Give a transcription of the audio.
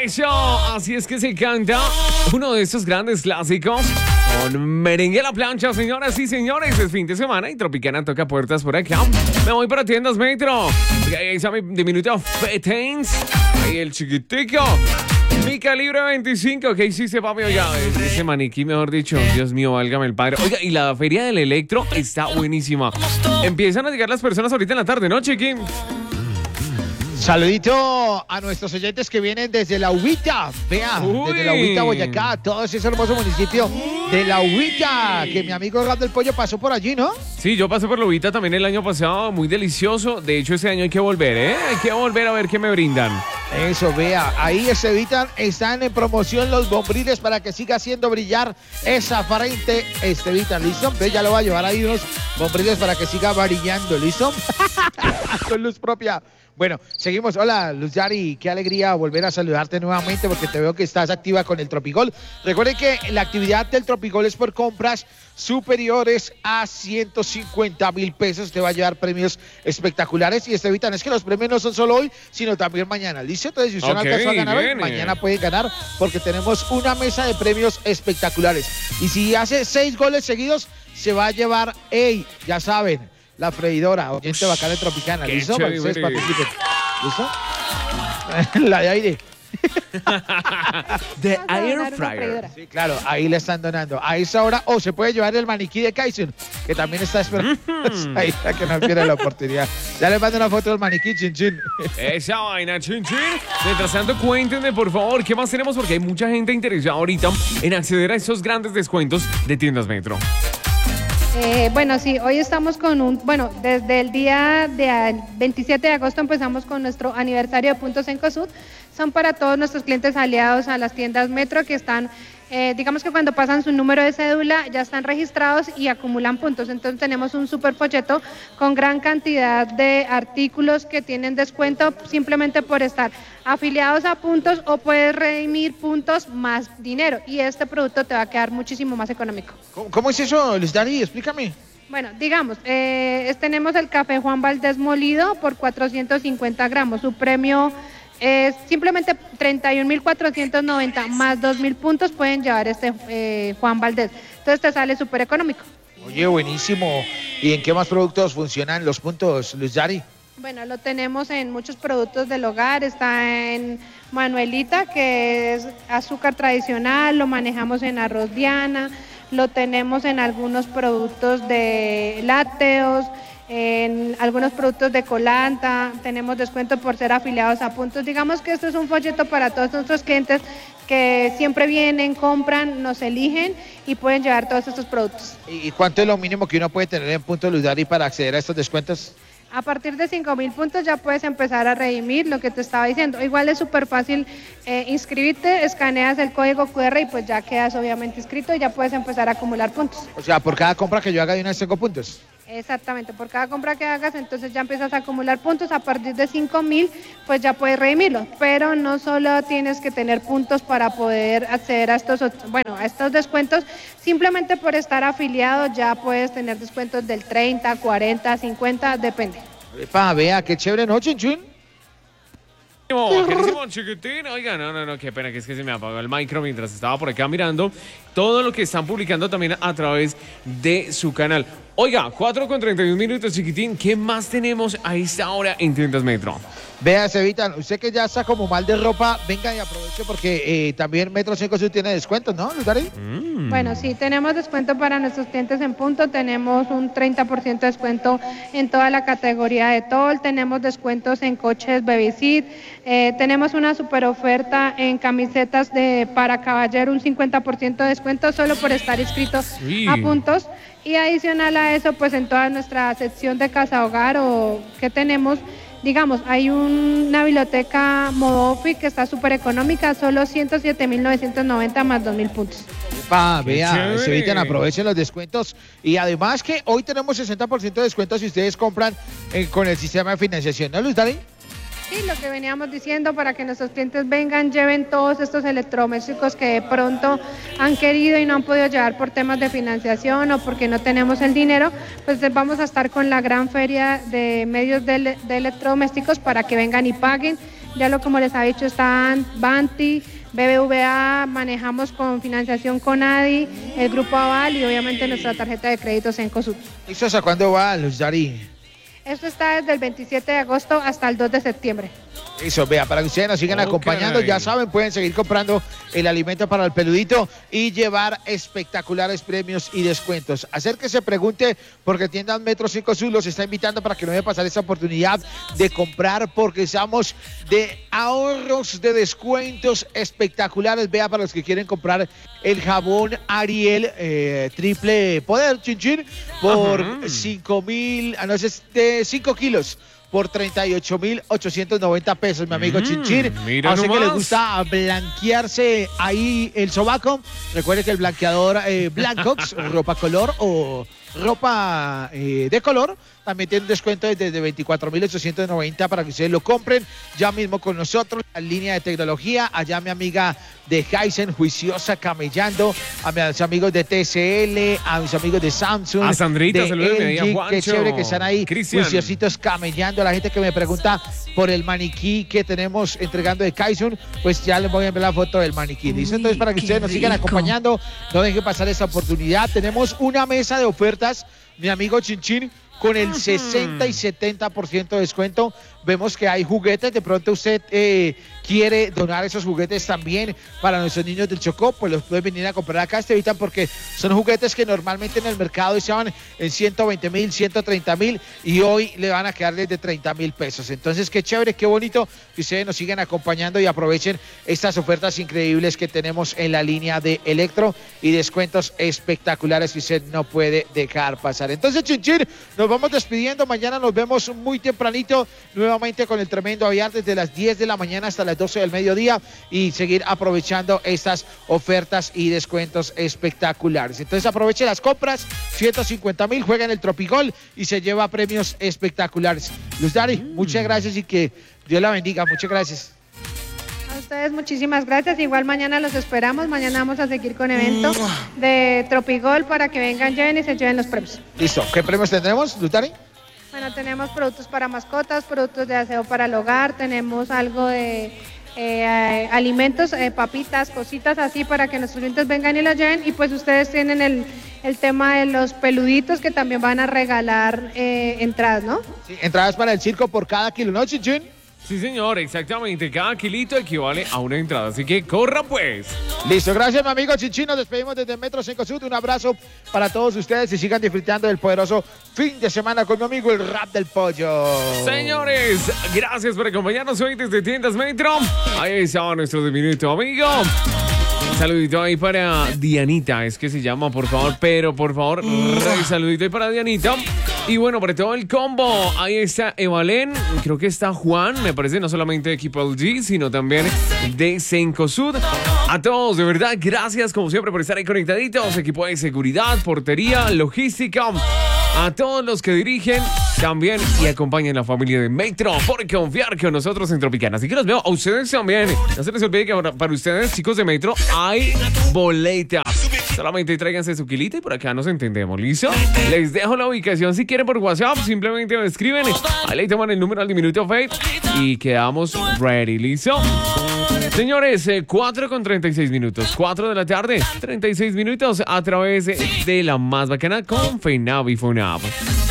Eso, así es que se canta uno de estos grandes clásicos con Merengue a la plancha, señoras y señores. Es fin de semana y Tropicana toca puertas por acá. Me voy para Tiendas Metro. Ahí está mi diminuto Fetens. Ahí el chiquitico. Mi calibre 25. ¿Qué hiciste, papi? Oiga, ese maniquí, mejor dicho. Dios mío, válgame el padre. Oiga, y la feria del electro está buenísima. Empiezan a llegar las personas ahorita en la tarde, ¿no, chiqui? Saludito a nuestros oyentes que vienen desde La Huita. Vea, desde La Huita, Boyacá, todo ese hermoso municipio de La Huita, que mi amigo Rap del Pollo pasó por allí, ¿no? Sí, yo pasé por La Huita también el año pasado, muy delicioso. De hecho, este año hay que volver, ¿eh? Hay que volver a ver qué me brindan. Eso, vea, ahí están en promoción los bombriles para que siga haciendo brillar esa frente. Estevitan, ¿listo? Entonces ya lo va a llevar ahí unos bombriles para que siga brillando, ¿listo? Con luz propia. Bueno, seguimos. Hola, Luz Yari, qué alegría volver a saludarte nuevamente porque te veo que estás activa con el Tropigol. Recuerden que la actividad del Tropigol es por compras superiores a 150.000 pesos. Te va a llevar premios espectaculares y Estevitan, es que los premios no son solo hoy, sino también mañana. ¿Listo? Entonces, si usted no alcanzó a ganar hoy, mañana puede ganar porque tenemos una mesa de premios espectaculares. Y si hace 6 goles seguidos, se va a llevar, ya saben, la freidora, oyente bacana de Tropicana. ¿Listo? Para que ustedes participen. ¿Listo? La de aire. The Air Fryer. Sí, claro, ahí le están donando. A esa hora, se puede llevar el maniquí de Kaisen, que también está esperando. Ahí está, que no pierde la oportunidad. Ya les mando una foto del maniquí, chin chin. Esa vaina, chin chin. Mientras tanto, cuéntenme, por favor, ¿qué más tenemos? Porque hay mucha gente interesada ahorita en acceder a esos grandes descuentos de Tiendas Metro. Bueno, sí, hoy estamos desde el día 27 de agosto empezamos con nuestro aniversario de puntos en Cosud. Son para todos nuestros clientes aliados a las tiendas Metro que están, digamos que cuando pasan su número de cédula ya están registrados y acumulan puntos. Entonces tenemos un super folleto con gran cantidad de artículos que tienen descuento simplemente por estar afiliados a puntos o puedes redimir puntos más dinero y este producto te va a quedar muchísimo más económico. ¿Cómo es eso, Luis Dani? Explícame. Bueno, digamos, tenemos el café Juan Valdez molido por 450 gramos. Su premio es simplemente 31.490 más 2.000 puntos pueden llevar Juan Valdez. Entonces te sale súper económico. Oye, buenísimo. ¿Y en qué más productos funcionan los puntos, Luis Yari? Bueno, lo tenemos en muchos productos del hogar, está en Manuelita, que es azúcar tradicional, lo manejamos en arroz Diana, lo tenemos en algunos productos de lácteos, en algunos productos de Colanta, tenemos descuento por ser afiliados a puntos. Digamos que esto es un folleto para todos nuestros clientes que siempre vienen, compran, nos eligen y pueden llevar todos estos productos. ¿Y cuánto es lo mínimo que uno puede tener en puntos, Luis Dari, para acceder a estos descuentos? A partir de 5.000 puntos ya puedes empezar a redimir lo que te estaba diciendo. Igual es súper fácil inscribirte, escaneas el código QR y pues ya quedas obviamente inscrito y ya puedes empezar a acumular puntos. O sea, por cada compra que yo haga de una vez tengo puntos. Exactamente, por cada compra que hagas entonces ya empiezas a acumular puntos. A partir de 5.000 pues ya puedes redimirlo, pero no solo tienes que tener puntos para poder acceder a estos descuentos, simplemente por estar afiliado ya puedes tener descuentos del 30, 40, 50, depende. Vea, qué chévere, ¿no, Chinchín? Querísimo chiquitín. Oiga, no, qué pena que es que se me apagó el micro mientras estaba por acá mirando todo lo que están publicando también a través de su canal. Oiga, 4:31 chiquitín, ¿qué más tenemos a esta hora en Tiendas Metro? Vea, Cevitan, usted que ya está como mal de ropa, venga y aproveche porque también Metro 5 Sur tiene descuentos, ¿no, Lutari? Bueno, sí, tenemos descuento para nuestros clientes en punto, tenemos un 30% de descuento en toda la categoría de Tol, tenemos descuentos en coches Babysit, tenemos una super oferta en camisetas para caballero, un 50% de descuento solo por estar inscritos a puntos. Y adicional a eso, pues en toda nuestra sección de casa hogar que tenemos, digamos, hay una biblioteca Modofi que está súper económica, solo 107.990 más 2.000 puntos. Vea, se evitan, aprovechen los descuentos y además que hoy tenemos 60% de descuento si ustedes compran con el sistema de financiación, ¿no, Luis Dani? Sí, lo que veníamos diciendo para que nuestros clientes vengan, lleven todos estos electrodomésticos que de pronto han querido y no han podido llevar por temas de financiación o porque no tenemos el dinero, pues vamos a estar con la gran feria de medios de electrodomésticos para que vengan y paguen Ya lo como les ha dicho, están Banti, BBVA, manejamos con financiación con ADI, el Grupo Aval y obviamente nuestra tarjeta de crédito Cencosud. ¿Esto hasta cuándo va, Luz Dari? Esto está desde el 27 de agosto hasta el 2 de septiembre. Eso, vea, para que ustedes nos sigan acompañando, ya saben, pueden seguir comprando el alimento para el peludito y llevar espectaculares premios y descuentos. Acérquese, pregunte, porque Tiendas Metro Cencosud los está invitando para que no deje pasar esa oportunidad de comprar, porque estamos de ahorros, de descuentos espectaculares. Vea, para los que quieren comprar el jabón Ariel triple poder, chin, por 5 kilos. Por 38.890 pesos, mi amigo Chinchín. Así que les gusta blanquearse ahí el sobaco. Recuerde que el blanqueador Blancox, ropa color o ropa de color, también tiene un descuento desde 24.890 para que ustedes lo compren ya mismo con nosotros. La línea de tecnología, allá mi amiga de Hisense, juiciosa, camellando, a mis amigos de TCL, a mis amigos de Samsung, a Sandrita, de LG, qué chévere que están ahí, Cristian, juiciositos camellando. A la gente que me pregunta por el maniquí que tenemos entregando de Kaizen, pues ya les voy a enviar la foto del maniquí. ¿Listo? Entonces, para que ustedes nos sigan acompañando, no dejen pasar esta oportunidad. Tenemos una mesa de ofertas, mi amigo Chinchín, con el 60 y 70% de descuento. Vemos que hay juguetes, de pronto usted quiere donar esos juguetes también para nuestros niños del Chocó, pues los pueden venir a comprar acá, Estevitan, porque son juguetes que normalmente en el mercado estaban en 120.000, 130.000 y hoy le van a quedar desde 30.000 pesos. Entonces, qué chévere, qué bonito que ustedes nos sigan acompañando y aprovechen estas ofertas increíbles que tenemos en la línea de Electro y descuentos espectaculares que usted no puede dejar pasar. Entonces, Chinchín, nos vamos despidiendo. Mañana nos vemos muy tempranito, nuevamente con el tremendo aviar desde las 10 de la mañana hasta las 12 del mediodía y seguir aprovechando estas ofertas y descuentos espectaculares. Entonces aproveche las compras, 150.000, juega en el Tropigol y se lleva premios espectaculares. Luz Dari, muchas gracias y que Dios la bendiga. Muchas gracias. A ustedes muchísimas gracias. Igual mañana los esperamos. Mañana vamos a seguir con eventos de Tropigol para que vengan, lleven y se lleven los premios. Listo. ¿Qué premios tendremos, Luz Dari? Bueno, tenemos productos para mascotas, productos de aseo para el hogar, tenemos algo de alimentos, papitas, cositas así para que nuestros clientes vengan y los lleven. Y pues ustedes tienen el tema de los peluditos que también van a regalar entradas, ¿no? Sí, entradas para el circo por cada kilo, ¿no, Chinchín? Sí, señor, exactamente. Cada kilito equivale a una entrada, así que corra pues. Listo, gracias, mi amigo Chinchín. Nos despedimos desde Metro Cencosud. Un abrazo para todos ustedes y sigan disfrutando del poderoso fin de semana con mi amigo el Rap del Pollo. Señores, gracias por acompañarnos hoy desde Tiendas Metro. Ahí está nuestro diminuto amigo. Saludito ahí para Dianita, es que se llama, por favor, pero por favor, saludito ahí para Dianita. Y bueno, para todo el combo, ahí está Evalén, creo que está Juan, me parece, no solamente de equipo LG, sino también de Cencosud. A todos, de verdad, gracias como siempre por estar ahí conectaditos, equipo de seguridad, portería, logística, a todos los que dirigen también y acompañan a la familia de Metro por confiar con nosotros en Tropicana. Así que los veo a ustedes también. No se les olvide que para ustedes, chicos de Metro, hay boletas. Solamente tráiganse su kilita y por acá nos entendemos, ¿listo? Les dejo la ubicación si quieren por WhatsApp, simplemente me escriben, ahí le toman el número al diminuto Fate y quedamos ready, ¿listo? Señores, 4 con 36 minutos, 4 de la tarde, 36 minutos a través de la más bacana con FENAV y FUNAV.